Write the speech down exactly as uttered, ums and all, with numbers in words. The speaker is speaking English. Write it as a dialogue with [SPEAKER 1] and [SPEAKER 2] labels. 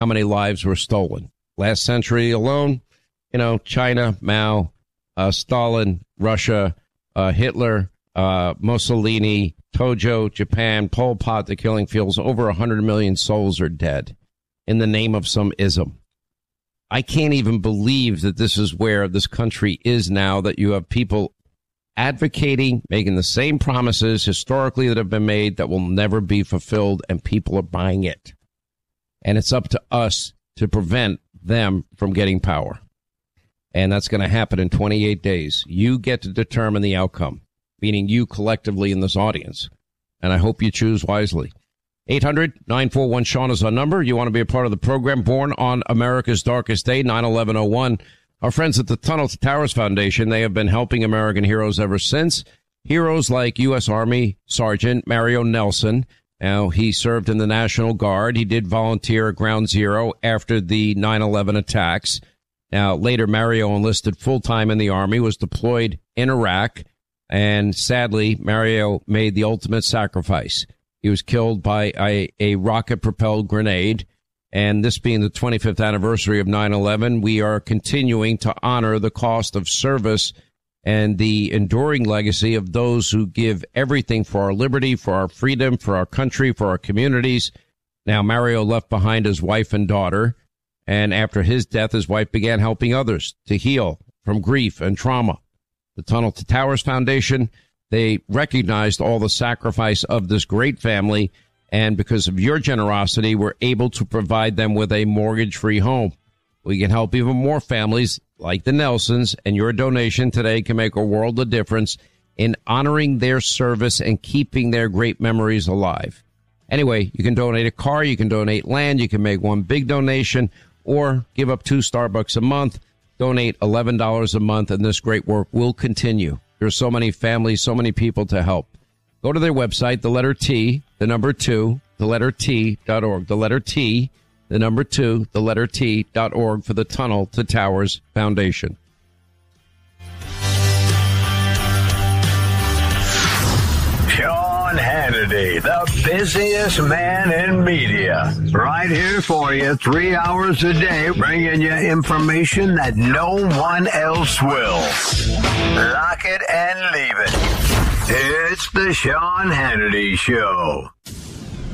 [SPEAKER 1] how many lives were stolen. Last century alone, you know, China, Mao, uh, Stalin, Russia, uh, Hitler, uh, Mussolini, Tojo, Japan, Pol Pot, the killing fields, over one hundred million souls are dead in the name of some ism. I can't even believe that this is where this country is now, that you have people advocating, making the same promises historically that have been made that will never be fulfilled, and people are buying it. And it's up to us to prevent them from getting power. And that's going to happen in twenty-eight days. You get to determine the outcome, meaning you collectively in this audience. And I hope you choose wisely. eight hundred nine four one Sean is our number. You want to be a part of the program. Born on America's darkest day, nine eleven oh one. Our friends at the Tunnel to Towers Foundation, they have been helping American heroes ever since. Heroes like U S. Army Sergeant Mario Nelson. Now, he served in the National Guard. He did volunteer at Ground Zero after the nine eleven attacks. Now, later, Mario enlisted full-time in the Army, was deployed in Iraq, and sadly, Mario made the ultimate sacrifice. He was killed by a, a rocket-propelled grenade. And this being the twenty-fifth anniversary of nine eleven, we are continuing to honor the cost of service and the enduring legacy of those who give everything for our liberty, for our freedom, for our country, for our communities. Now, Mario left behind his wife and daughter. And after his death, his wife began helping others to heal from grief and trauma. The Tunnel to Towers Foundation, they recognized all the sacrifice of this great family. And because of your generosity, we're able to provide them with a mortgage-free home. We can help even more families like the Nelsons, and your donation today can make a world of difference in honoring their service and keeping their great memories alive. Anyway, you can donate a car, you can donate land, you can make one big donation, or give up two Starbucks a month, donate eleven dollars a month, and this great work will continue. There's so many families, so many people to help. Go to their website, the letter T, the number two, the letter T dot org. The letter T, the number two, the letter T dot org for the Tunnel to Towers Foundation.
[SPEAKER 2] Sean Hannity, the busiest man in media. Right here for you, three hours a day, bringing you information that no one else will. Lock it and leave it. It's the Sean Hannity Show.